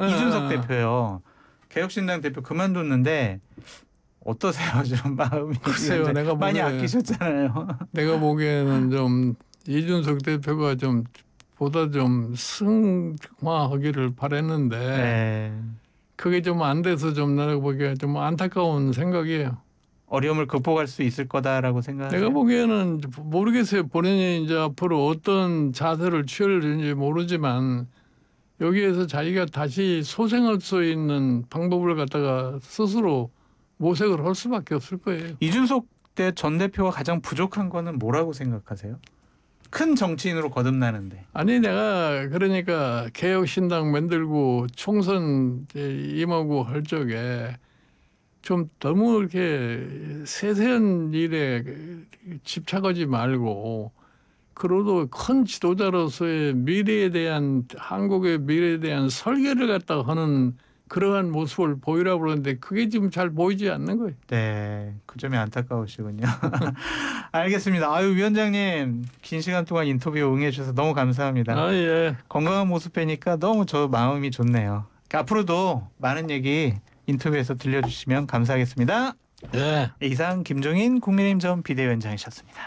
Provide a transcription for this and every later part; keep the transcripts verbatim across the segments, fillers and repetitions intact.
이준석 대표요. 개혁신당 대표 그만뒀는데 어떠세요? 좀 마음이. 글쎄요, 내가 많이 보기에, 아끼셨잖아요. 내가 보기에는 좀 이준석 대표가 좀 보다 좀 승화하기를 바랬는데 네. 그게 좀 안 돼서 좀 내가 보기에 좀 안타까운 생각이에요. 어려움을 극복할 수 있을 거다라고 생각하세요? 내가 보기에는 모르겠어요. 본인이 이제 앞으로 어떤 자세를 취할지 모르지만 여기에서 자기가 다시 소생할 수 있는 방법을 갖다가 스스로 모색을 할 수밖에 없을 거예요. 이준석 전 대표가 가장 부족한 거는 뭐라고 생각하세요? 큰 정치인으로 거듭나는데. 아니 내가 그러니까 개혁신당 만들고 총선 임하고 할 적에 좀 너무 이렇게 세세한 일에 집착하지 말고 그래도 큰 지도자로서의 미래에 대한 한국의 미래에 대한 설계를 갖다 하는 그러한 모습을 보이라고 그러는데 그게 지금 잘 보이지 않는 거예요. 네, 그 점이 안타까우시군요. 알겠습니다. 아유 위원장님 긴 시간 동안 인터뷰 응해 주셔서 너무 감사합니다. 아 예. 건강한 모습 뵈니까 너무 저 마음이 좋네요. 앞으로도 많은 얘기 인터뷰에서 들려주시면 감사하겠습니다. 네. 이상 김종인 국민의힘 전 비대위원장이셨습니다.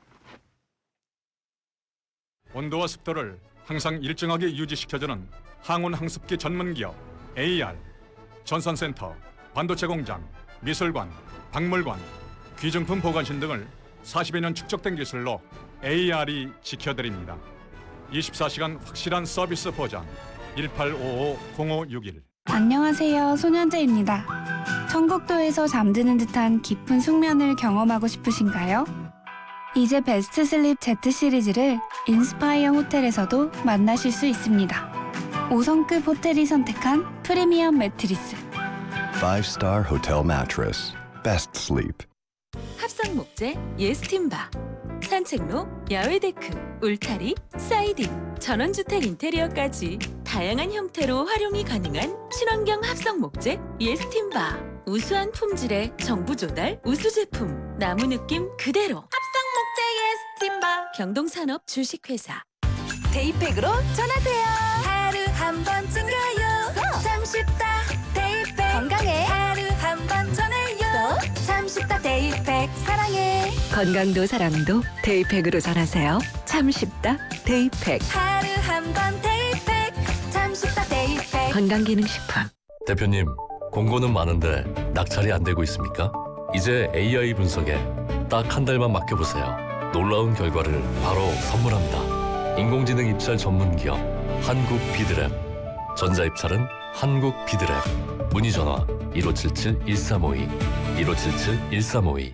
온도와 습도를 항상 일정하게 유지시켜주는 항온 항습기 전문기업 에이알, 전선센터, 반도체 공장, 미술관, 박물관, 귀중품 보관실 등을 사십여 년 축적된 기술로 에이알이 지켜드립니다. 이십사 시간 확실한 서비스 보장 일팔오오 공오육일. 안녕하세요. 손현재입니다. 청국도에서 잠드는 듯한 깊은 숙면을 경험하고 싶으신가요? 이제 베스트 슬립 Z 시리즈를 인스파이어 호텔에서도 만나실 수 있습니다. 오 성급 호텔이 선택한 프리미엄 매트리스. Five star hotel mattress. Best sleep. 합성 목재 예스팀바, 산책로, 야외 데크, 울타리, 사이딩, 전원주택 인테리어까지 다양한 형태로 활용이 가능한 친환경 합성 목재 예스팀바. 우수한 품질의 정부 조달 우수 제품, 나무 느낌 그대로. 합성 목재 예스팀바. 경동산업 주식회사. 데이팩으로 전하세요. 하루 한 번쯤 가요. 참 쉽다 데이팩. 건강해. 하루 한 번 전해요. 참 쉽다 데이팩. 사랑해. 건강도 사랑도 데이팩으로 전하세요. 참 쉽다 데이팩. 하루 한 번 데이팩. 참 쉽다 데이팩. 건강기능식품. 대표님, 공고는 많은데 낙찰이 안 되고 있습니까? 이제 에이아이 분석에 딱 한 달만 맡겨보세요. 놀라운 결과를 바로 선물합니다. 인공지능 입찰 전문기업 한국 비드랩. 전자입찰은 한국 비드랩. 문의 전화 일오칠칠 일삼오이 일오칠칠 일삼오이.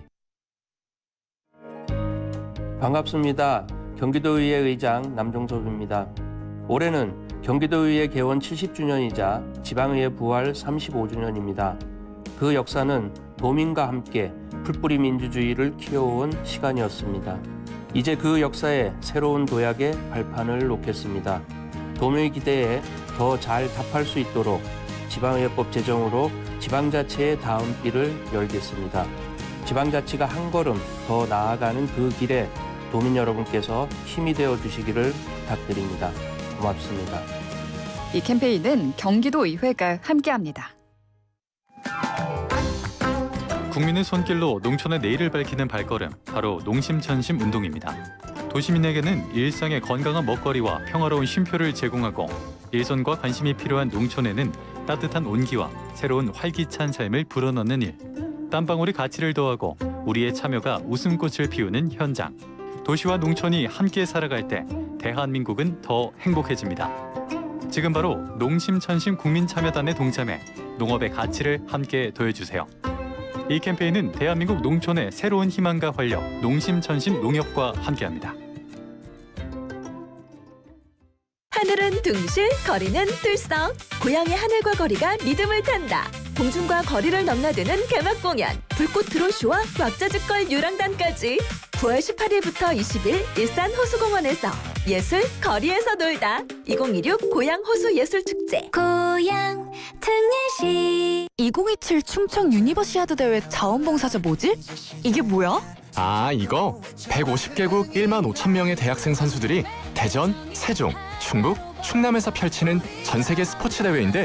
반갑습니다. 경기도의회 의장 남종섭입니다. 올해는 경기도의회 개원 칠십 주년이자 지방의회 부활 삼십오 주년입니다. 그 역사는 도민과 함께 풀뿌리 민주주의를 키워온 시간이었습니다. 이제 그 역사에 새로운 도약의 발판을 놓겠습니다. 도민의 기대에 더 잘 답할 수 있도록 지방의회법 제정으로 지방자치의 다음 길을 열겠습니다. 지방자치가 한 걸음 더 나아가는 그 길에 도민 여러분께서 힘이 되어 주시기를 부탁드립니다. 고맙습니다. 이 캠페인은 경기도의회가 함께합니다. 국민의 손길로 농촌의 내일을 밝히는 발걸음, 바로 농심천심 운동입니다. 도시민에게는 일상의 건강한 먹거리와 평화로운 쉼표를 제공하고 일손과 관심이 필요한 농촌에는 따뜻한 온기와 새로운 활기찬 삶을 불어넣는 일, 땀방울이 가치를 더하고 우리의 참여가 웃음꽃을 피우는 현장. 도시와 농촌이 함께 살아갈 때 대한민국은 더 행복해집니다. 지금 바로 농심천심 국민참여단에 동참해 농업의 가치를 함께 더해주세요. 이 캠페인은 대한민국 농촌의 새로운 희망과 활력, 농심천심 농협과 함께합니다. 하늘은 둥실, 거리는 뚫썩. 고향의 하늘과 거리가 리듬을 탄다. 공중과 거리를 넘나드는 개막 공연. 불꽃 드론쇼와 왁자지껄 유랑단까지. 구월 십팔일부터 이십일 일산 호수공원에서 예술 거리에서 놀다. 이천이십육 고양 호수 예술축제. 고향 특례시. 이천이십칠 충청 유니버시아드 대회 자원봉사자 뭐지? 이게 뭐야? 아, 이거 백오십 개국 일만 오천 명의 대학생 선수들이 대전, 세종, 충북, 충남에서 펼치는 전 세계 스포츠 대회인데